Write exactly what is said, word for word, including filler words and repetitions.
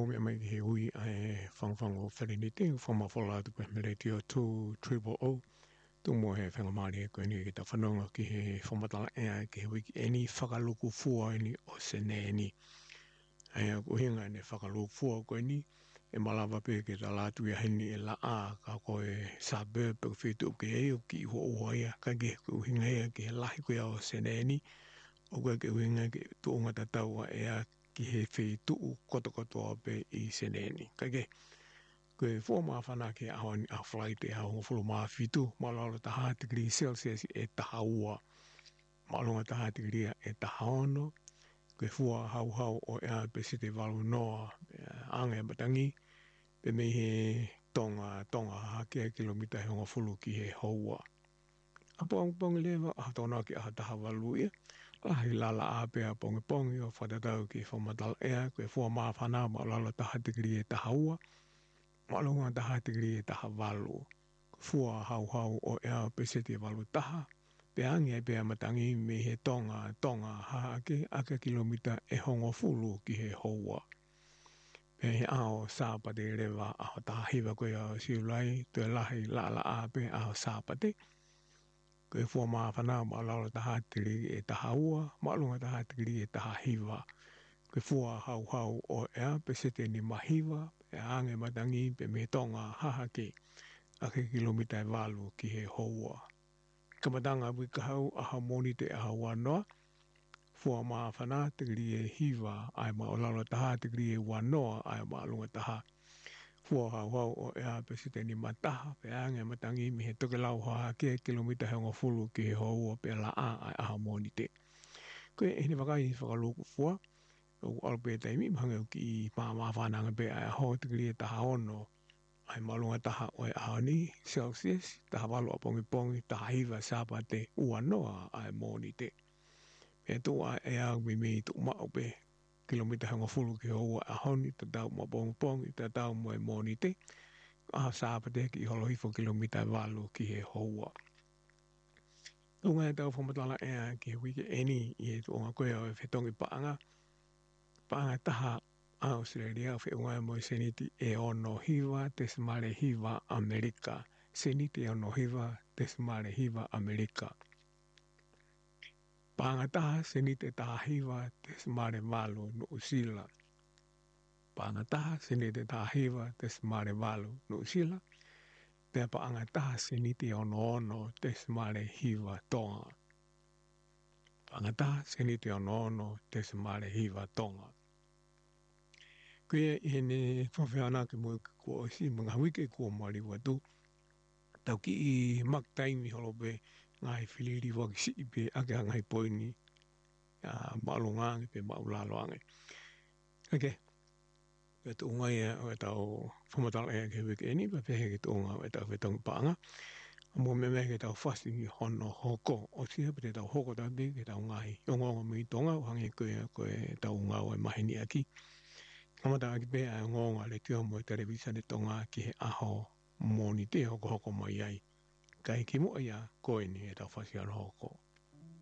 Mau me mai he ui e whangwhang o wharenete, whamawhala tu pe meretio two triple O. Tu mo he whangamari e koe ni ki ta whanonga ki he whamatala ea ki he wiki eni whakaluku fua eni o sene eni. Aia ko hinga ne whakaluku fua koe ni, e malawa pe ke ta latu ia heni e la a ka koe suburb pe whitu ke e o ki ho ua ia, ka ke ko hinga ea ki he lahi koe o sene eni, o koe ke hinga ki tu unga tataua ea ki he whitu kotokotoa pe i seneni. Kage, koe fua maa whana ke aho ni a flight e aho ngofulu maa whitu, maa lalo taha degree Celsius e taha ua. Maa longa taha degree e taha ono, koe fua hau hau o ea pe sete walu noa, ange matangi, pe me he tonga, tonga hake kilomita he ngofulu ki he haua. Apo ang pongi lewa, aha tona ki aha taha walu ia, lahi lala a pea pongi pongi o whatatau ki whamatala ea, koe fua maa whana maa lala taha tigri e taha ua, maa longa taha tigri e taha walu. Fua hau hau o ea pesete walu taha, pe angi e pea matangi me he tonga, tonga haake, aka kilomita e hongo fulu ki he haua. Pe he ao sāpate rewa aho taha hiwa koe au siulai, tue lahi lala a pea aho sāpate, koe fua maa whana maa lalo taha tiri e taha ua, maa lunga taha tiri e taha hiwa. Koe fua hau hau o ea pe sete ni mahiwa, e ange matangi pe me tonga hahake, ake kilomita e walu ki he hoa. Kamatanga wika hau aha moni te aha wanoa, fua maa whana tiri e hiwa, ai maa lalo taha tiri e wanoa, ai maa lunga taha fua hau hau o ea pe sete ni mataha, pe ange matangi mi he toke lau haa ke kilomita he ngofulu ki he hoa pe la a ai aha moni te. Koe e hini wakai whakaloku fua, o alpe taimi mhanga ki i paa maa whananga pe ai aho tigri e taha ono, ai malunga taha o e aho ni Celsius, taha walu a pongi pongi, taha hiwa sāpa te ua noa ai moni te. E tu a e au mi mi tu mao pe, kilomita hanga fulu ki hoa a honi, ta tau ma pongi pongi, ta tau mo e moni te, aha sāpa te ki holo hifo kilomita walu ki he hoa. Tunga e tau whamatala ea ki he wiki eni i e tuonga koe au e whetongi paanga, paanga taha Australia whi unga e mo seniti e ono hiwa te smale hiwa Amerika, seniti e ono hiwa te smale hiwa Amerika. Paanga taha seniti e taha hiwa te smale walu New Zealand. Paanga taha seniti e taha hiwa te smale walu New Zealand. Pea paanga taha seniti e ono ono te smale hiwa Tonga. Paanga taha seniti e ono ono te smale hiwa Tonga. Koe i ne whawhiana ke mo ko si mga wike ko mari watu. Tau ki i mak taimi holo pe ngai whiliri waki si i pe ake ngai poini uh, maalongange pe maulaloange. Ake, e tu unga ia o e tau whamatala ea ke wike eni, pa pehe ke tu unga o e tau whetong paanga. Mo me me ke tau whastingi hono hoko, o sia pe te tau hoko tau te ke tau ngai. Yongonga mi tonga, hangi koe koe tau unga o e mahini aki. Kamata aki pe a ngonga le tio mo e televisa le tonga ki he aho moni te hoko hoko mai ai. Kai ki mo ia koe ni e tau whasiaro hoko.